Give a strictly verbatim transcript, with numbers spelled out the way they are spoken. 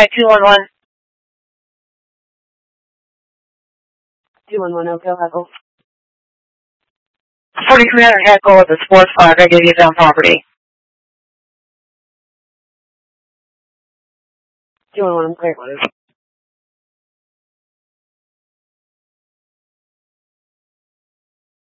Hi, two one one. two one one, Oak Hill, Heckle. forty-three hundred Heckle with a sports car. I gotta get down property. two one one, I'm clear.